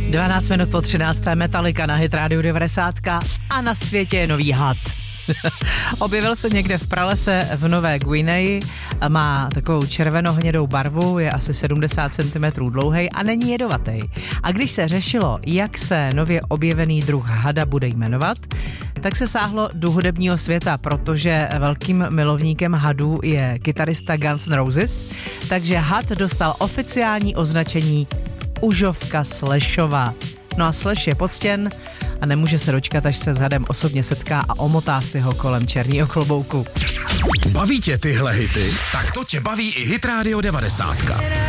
12 minut po 13. Metallica na Hit Radio 90 a na světě je nový had. Objevil se někde v pralese v Nové Guineji, má takovou červenohnědou barvu, je asi 70 cm dlouhý a není jedovatý. A když se řešilo, jak se nově objevený druh hada bude jmenovat, tak se sáhlo do hudebního světa, protože velkým milovníkem hadů je kytarista Guns N' Roses, takže had dostal oficiální označení Užovka Slashova. No a Slash je poctěn a nemůže se dočkat, až se s hadem osobně setká a omotá si ho kolem černýho klobouku. Baví tě tyhle hity? Tak to tě baví i Hit Radio 90.